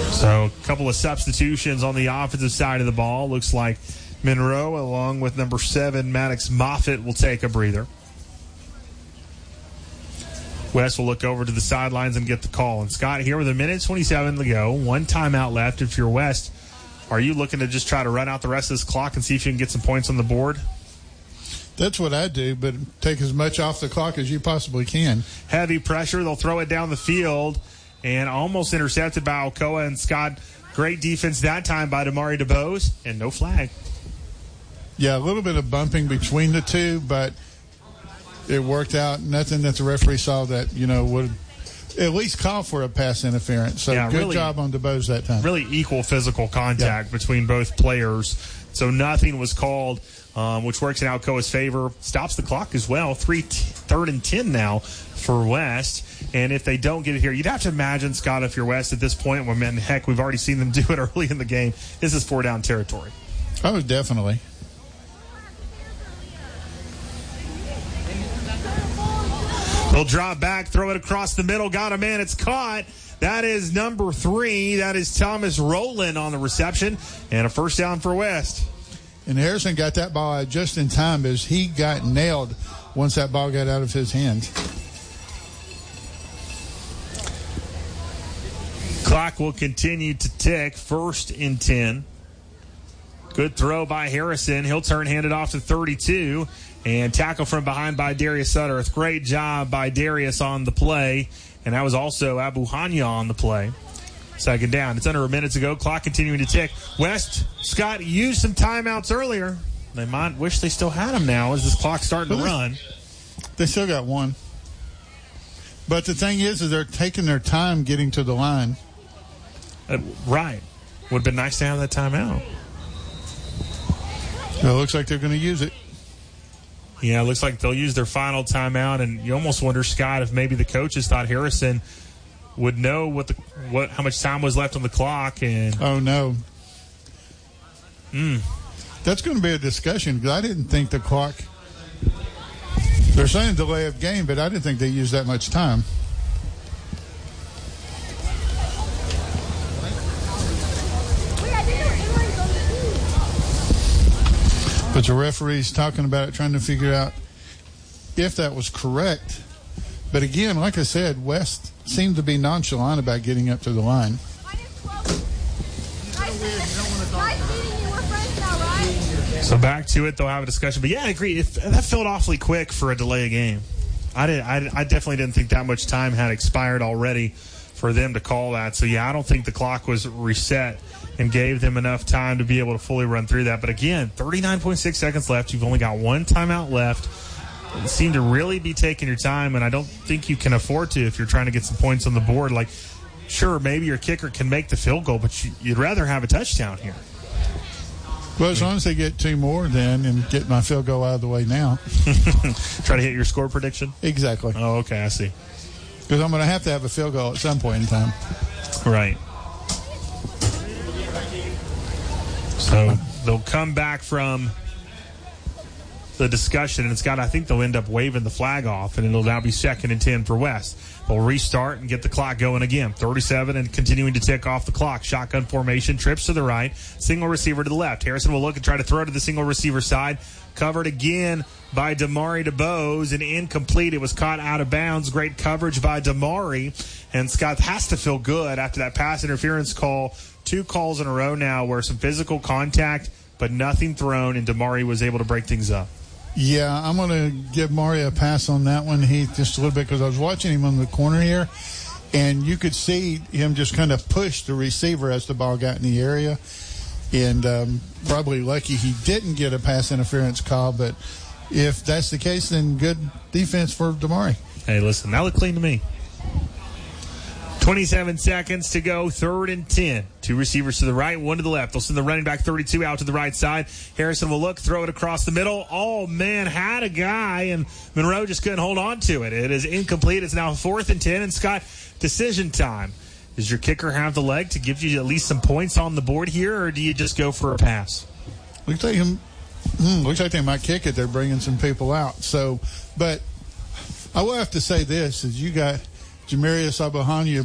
So a couple of substitutions on the offensive side of the ball. Looks like Monroe, along with number 7, Maddox Moffitt, will take a breather. West will look over to the sidelines and get the call. And Scott, here with a minute 27 to go, one timeout left. If you're West, are you looking to just try to run out the rest of this clock and see if you can get some points on the board? That's what I do, but take as much off the clock as you possibly can. Heavy pressure. They'll throw it down the field and almost intercepted by Alcoa. And Scott, great defense that time by Damari DeBose, and no flag. Yeah, a little bit of bumping between the two, but it worked out. Nothing that the referee saw that, would at least call for a pass interference. So yeah, good job on DeBose that time. Really equal physical contact between both players. So nothing was called, which works in Alcoa's favor. Stops the clock as well. Third and 10 now for West. And if they don't get it here, you'd have to imagine, Scott, if you're West at this point, heck, we've already seen them do it early in the game. This is 4-down territory. Oh, definitely. They'll drop back, throw it across the middle. Got a man. It's caught. That is number 3. That is Thomas Rowland on the reception. And a first down for West. And Harrison got that ball out just in time as he got nailed once that ball got out of his hands. Clock will continue to tick. 1st and 10. Good throw by Harrison. He'll hand it off to 32. And tackle from behind by Darius Sutterth. Great job by Darius on the play. And that was also Abu Hanya on the play. 2nd down. It's under a minute to go. Clock continuing to tick. West, Scott, used some timeouts earlier. They might wish they still had them now as this clock's starting to run. They still got one. But the thing is they're taking their time getting to the line. Right. Would have been nice to have that timeout. Well, it looks like they're going to use it. Yeah, it looks like they'll use their final timeout, and you almost wonder, Scott, if maybe the coaches thought Harrison would know how much time was left on the clock. And oh no, that's going to be a discussion because I didn't think the clock. They're saying delay of game, but I didn't think they used that much time. But the referee's talking about it, trying to figure out if that was correct. But again, like I said, West seemed to be nonchalant about getting up to the line. So back to it, they'll have a discussion. But yeah, I agree. That felt awfully quick for a delay of game. I definitely didn't think that much time had expired already for them to call that. So yeah, I don't think the clock was reset and gave them enough time to be able to fully run through that. But again, 39.6 seconds left. You've only got one timeout left. You seem to really be taking your time, and I don't think you can afford to if you're trying to get some points on the board. Like, sure, maybe your kicker can make the field goal, but you'd rather have a touchdown here. Well, as long as they get 2 more then and get my field goal out of the way now. Try to hit your score prediction? Exactly. Oh, okay, I see. Because I'm going to have a field goal at some point in time. Right. So they'll come back from the discussion, and I think they'll end up waving the flag off, and it'll now be 2nd and 10 for West. They'll restart and get the clock going again. 37 and continuing to tick off the clock. Shotgun formation, trips to the right, single receiver to the left. Harrison will look and try to throw to the single receiver side. Covered again by Damari DeBose, and incomplete. It was caught out of bounds. Great coverage by Damari, and Scott has to feel good after that pass interference call. 2 calls in a row now where some physical contact, but nothing thrown, and Damari was able to break things up. Yeah, I'm going to give Mari a pass on that one, Heath, just a little bit, because I was watching him on the corner here, and you could see him just kind of push the receiver as the ball got in the area, and probably lucky he didn't get a pass interference call, but if that's the case, then good defense for Damari. Hey, listen, that looked clean to me. 27 seconds to go, 3rd and 10. 2 receivers to the right, 1 to the left. They'll send the running back 32 out to the right side. Harrison will look, throw it across the middle. Oh, man, had a guy, and Monroe just couldn't hold on to it. It is incomplete. It's now 4th and 10, and Scott, decision time. Does your kicker have the leg to give you at least some points on the board here, or do you just go for a pass? Looks like they might kick it. They're bringing some people out. So, but I will have to say this, is you got Jamarius Abahania